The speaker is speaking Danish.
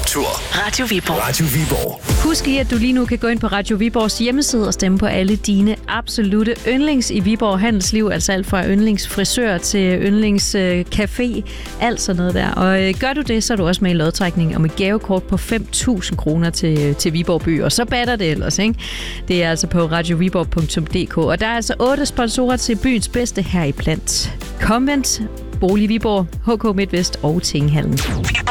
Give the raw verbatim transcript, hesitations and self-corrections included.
Optur. Radio Viborg. Radio Viborg. Husk lige, at du lige nu kan gå ind på Radio Viborgs hjemmeside og stemme på alle dine absolute yndlings i Viborg Handelsliv. Altså alt fra yndlingsfrisør til yndlingscafé. Alt sådan noget der. Og øh, gør du det, så er du også med i lodtrækning om et gavekort på fem tusind kroner til, til Viborg By. Og så batter det ellers, ikke? Det er altså på radio viborg punktum d k. Og der er altså otte sponsorer til byens bedste her i Plant. Convent, Bolig Viborg, H K Midtvest og Tinghallen.